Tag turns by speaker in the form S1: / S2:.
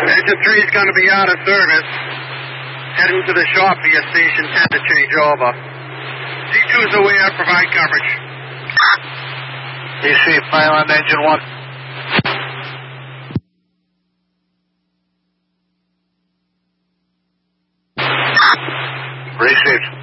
S1: Engine 3 is going to be out of service. Heading to the shop for your station 10 to change over. C2 is aware, provide coverage.
S2: DC, fire on engine 1. Received.